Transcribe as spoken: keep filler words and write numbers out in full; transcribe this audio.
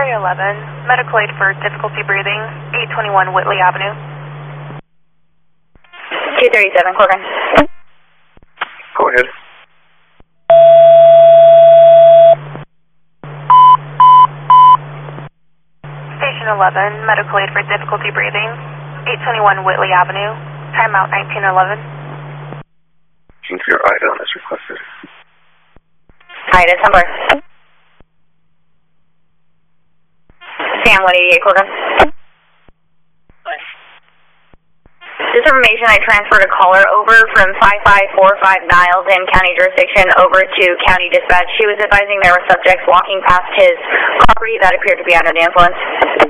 Area eleven, medical aid for difficulty breathing, eight twenty-one Whitley Avenue. two thirty-seven, Corcoran. Go ahead. Station eleven, medical aid for difficulty breathing, eight twenty-one Whitley Avenue, timeout nineteen eleven. Sincere item is requested. Item number. Sam one eighty-eight, Corcoran. This information, I transferred a caller over from five five four five Niles in county jurisdiction over to county dispatch. She was advising there were subjects walking past his property that appeared to be under the influence.